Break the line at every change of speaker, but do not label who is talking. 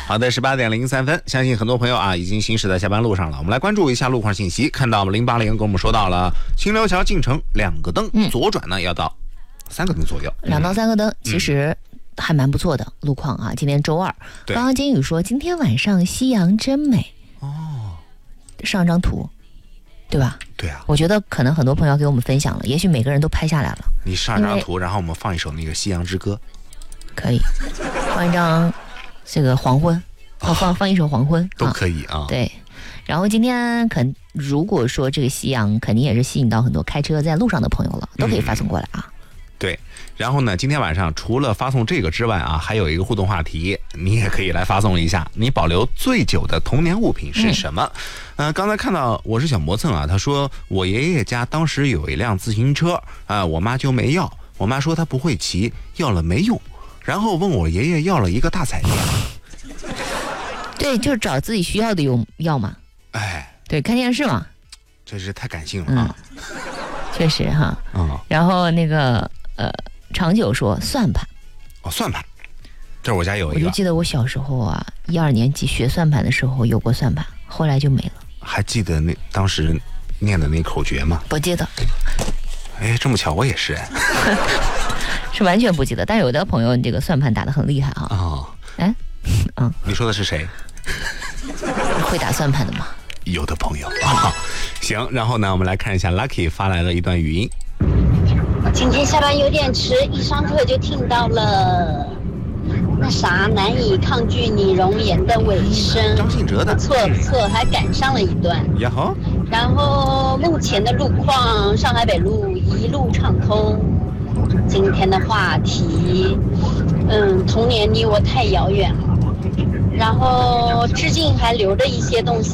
好的，18:03，相信很多朋友啊已经行驶在下班路上了。我们来关注一下路况信息，看到我们080跟我们说到了清流桥进城2个灯，左转呢要到3个灯左右
，2到3个灯，其实还蛮不错的路况啊。今天周二，刚刚金宇说今天晚上夕阳真美哦，上张图，对吧？
对啊，
我觉得可能很多朋友给我们分享了，也许每个人都拍下来了。
你上张图，然后我们放一首那个《夕阳之歌》，
可以放一张这个黄昏，放一首黄昏
都可以啊。
对，然后今天如果说这个夕阳肯定也是吸引到很多开车在路上的朋友了，都可以发送过来啊。
对，然后呢，今天晚上除了发送这个之外啊，还有一个互动话题，你也可以来发送一下，你保留最久的童年物品是什么？刚才看到我是小磨蹭啊，他说我爷爷家当时有一辆自行车啊，我妈就没要，我妈说她不会骑，要了没用，然后问我爷爷要了一个大彩电。
对，就是找自己需要的要嘛。
哎，
对，看电视嘛。
这是太感性了啊。
确实哈。然后那个长久说算盘。哦，算盘，这是我家有一个。 我就记得我小时候啊，1、2年级学算盘的时候有过算盘，后来就没了。
还记得当时念的那口诀吗？
不记得。
哎，这么巧，我也是哎。
是完全不记得，但有的朋友这个算盘打得很厉害啊。
哦。
哎。
你说的是谁？
会打算盘的吗？
有的朋友啊。行，然后呢，我们来看一下 Lucky 发来了一段语音。
今天下班有点迟，一上课就听到了那啥难以抗拒你容颜的尾声，
张信哲的，
不错，还赶上了一段。
呀吼！
然后目前的路况，上海北路一路畅通。今天的话题，童年离我太遥远了。然后至今还留着一些东西